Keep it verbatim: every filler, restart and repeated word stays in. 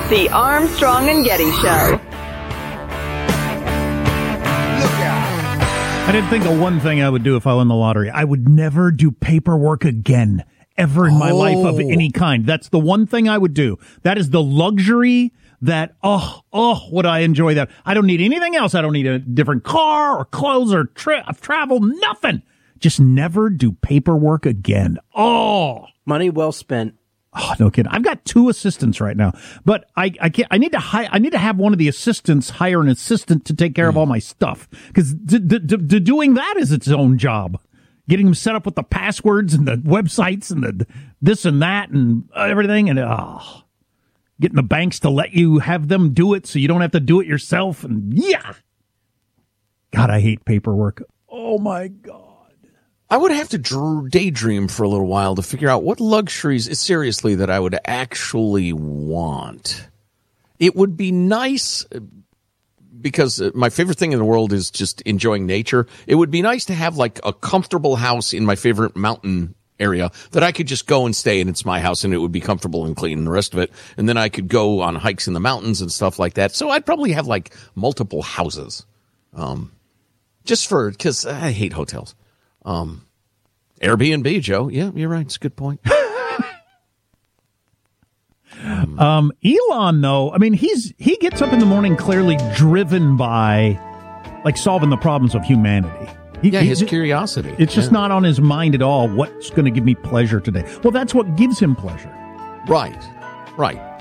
The Armstrong and Getty Show. I didn't think of one thing I would do if I won the lottery. I would never do paperwork again, ever in my Oh. life of any kind. That's the one thing I would do. That is the luxury that, oh, oh, would I enjoy that. I don't need anything else. I don't need a different car or clothes or tra- travel, nothing. Just never do paperwork again. Oh. Money well spent. Oh, no kidding. I've got two assistants right now, but I, I can't, I need to hire, I need to have one of the assistants hire an assistant to take care of all my stuff. Cause d- d- d- d- doing that is its own job. Getting them set up with the passwords and the websites and the this and that and everything. And, oh, getting the banks to let you have them do it so you don't have to do it yourself. And yeah. God, I hate paperwork. Oh my God. I would have to dr- daydream for a little while to figure out what luxuries, seriously, that I would actually want. It would be nice, because my favorite thing in the world is just enjoying nature. It would be nice to have like a comfortable house in my favorite mountain area that I could just go and stay, and it's my house, and it would be comfortable and clean and the rest of it. And then I could go on hikes in the mountains and stuff like that. So I'd probably have like multiple houses, um, just for, because I hate hotels. Um, Airbnb, Joe. Yeah, you're right. It's a good point. um, um, Elon, though, I mean, he's he gets up in the morning clearly driven by, like, solving the problems of humanity. He, yeah, he, his curiosity. It's just yeah. not on his mind at all. What's going to give me pleasure today? Well, that's what gives him pleasure. Right, right.